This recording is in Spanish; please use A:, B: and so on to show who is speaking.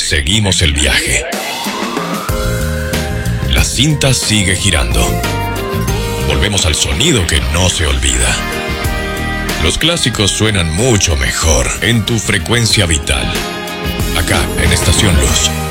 A: seguimos el viaje. La cinta sigue girando. Volvemos al sonido que no se olvida. Los clásicos suenan mucho mejor en tu frecuencia vital. Acá, en Estación Luz.